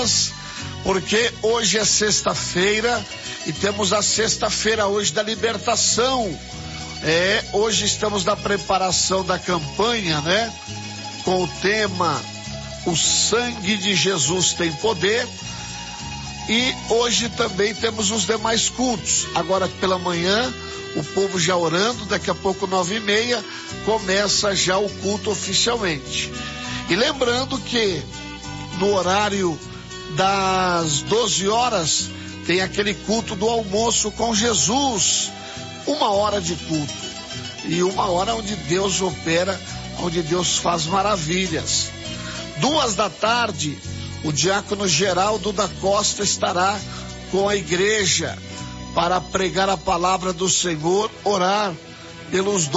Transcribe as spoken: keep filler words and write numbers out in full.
porque hoje é sexta-feira e temos a sexta-feira hoje da libertação. É, hoje estamos na preparação da campanha, né? Com o tema O Sangue de Jesus Tem Poder. E hoje também temos os demais cultos. Agora pela manhã, o povo já orando, daqui a pouco nove e meia, começa já o culto oficialmente. E lembrando que no horário das doze horas, tem aquele culto do almoço com Jesus, uma hora de culto, e uma hora onde Deus opera, onde Deus faz maravilhas. Duas da tarde, o diácono Geraldo da Costa estará com a igreja para pregar a palavra do Senhor, orar pelos